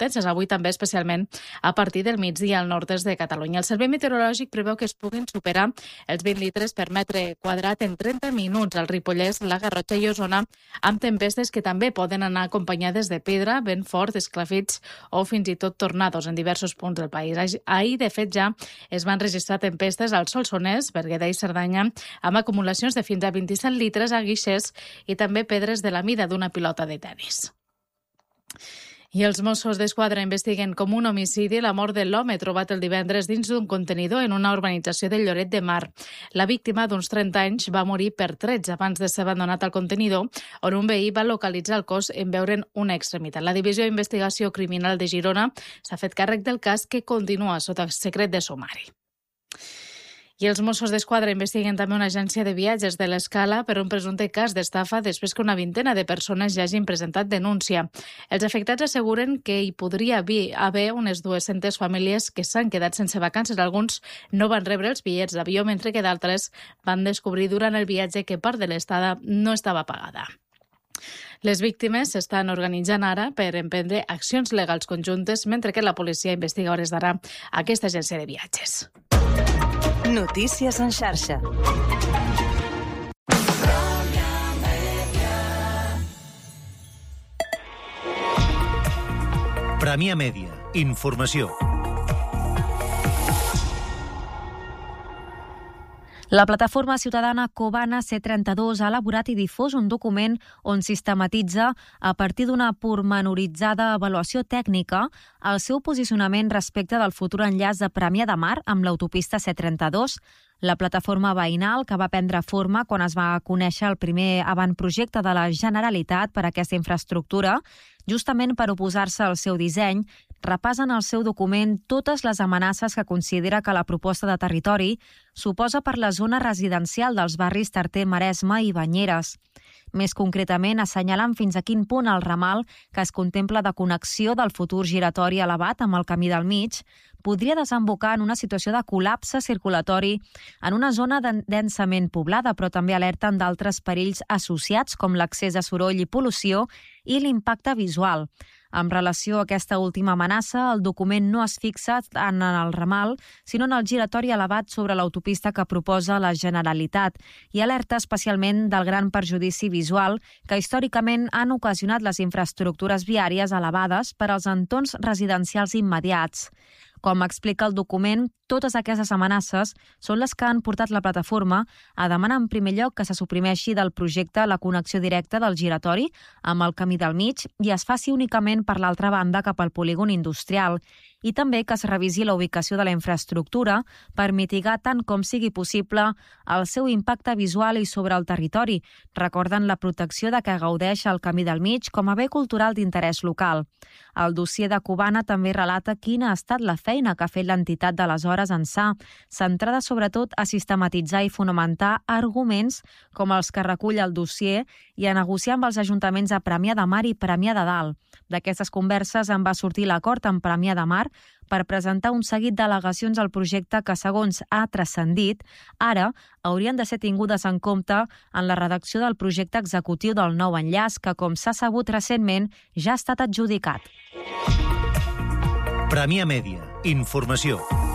tenses avui també, especialment a partir del migdia al nord-est de Catalunya. El Servei Meteorològic preveu que es puguin superar els 20 litres per metre quadrat en 30 minuts al Ripollès, la Garrotxa i Osona, amb tempestes que també poden anar acompanyades de pedra, vent fort, esclafits o fins i tot tornados en diversos punts del país. Ahir, de fet, ja es van registrar tempestes al Solsonès, Berguedà i Cerdanya, amb acumulacions de fins a 27 litres a Guixers i també pedres de la mida d'una pilota de tennis. I els Mossos d'Esquadra investiguen com un homicidi la mort de l'home trobat el divendres dins d'un contenidor en una urbanització de Lloret de Mar. La víctima, d'uns 30 anys, va morir per trets abans de ser abandonat al contenidor, on un veí va localitzar el cos en veure'n una extremitat. La Divisió d'Investigació Criminal de Girona s'ha fet càrrec del cas, que continua sota secret de sumari. I els Mossos d'Esquadra investiguen també una agència de viatges de l'Escala per un presumpte cas d'estafa després que una vintena de persones ja hagin presentat denúncia. Els afectats asseguren que hi podria haver unes 200 famílies que s'han quedat sense vacances. Alguns no van rebre els bitllets d'avió, mentre que d'altres van descobrir durant el viatge que part de l'estada no estava pagada. Les víctimes s'estan organitzant ara per emprendre accions legals conjuntes, mentre que la policia investiga a hores d'ara aquesta agència de viatges. Notícies en xarxa. Premià Mèdia. Informació. La plataforma ciutadana Kobana C32 ha elaborat i difós un document on sistematitza, a partir d'una pormenoritzada avaluació tècnica, el seu posicionament respecte del futur enllaç de Premià de Mar amb l'autopista C32. La plataforma veïnal, que va prendre forma quan es va conèixer el primer avantprojecte de la Generalitat per a aquesta infraestructura, justament per oposar-se al seu disseny, repassa en el seu document totes les amenaces que considera que la proposta de territori suposa per la zona residencial dels barris Tarter, Maresme i Banyeres. Més concretament, assenyalen fins a quin punt el ramal que es contempla de connexió del futur giratori elevat amb el camí del mig podria desembocar en una situació de col·lapse circulatori en una zona densament poblada, però també alerten d'altres perills associats com l'accés a soroll i pol·lució i l'impacte visual. En relació a aquesta última amenaça, el document no es fixa tant en el ramal, sinó en el giratori elevat sobre l'autopista que proposa la Generalitat i alerta especialment del gran perjudici visual que històricament han ocasionat les infraestructures viàries elevades per als entorns residencials immediats. Com explica el document, totes aquestes amenaces són les que han portat la plataforma a demanar en primer lloc que se suprimeixi del projecte la connexió directa del giratori amb el camí del mig i es faci únicament per l'altra banda cap al polígon industrial, i també que es revisi la ubicació de la infraestructura per mitigar tant com sigui possible el seu impacte visual i sobre el territori, recorden la protecció de què gaudeix el camí del mig com a bé cultural d'interès local. El dossier de Kobana també relata quina ha estat la feina que ha fet l'entitat d'aleshores ençà, centrada sobretot a sistematitzar i fonamentar arguments com els que recull el dossier i a negociar amb els ajuntaments de Premià de Mar i Premià de Dalt. D'aquestes converses en va sortir l'acord amb Premià de Mar per presentar un seguit d'al·legacions al projecte que, segons ha transcendit, ara haurien de ser tingudes en compte en la redacció del projecte executiu del nou enllaç que, com s'ha sabut recentment, ja ha estat adjudicat. Premià Mèdia. Informació.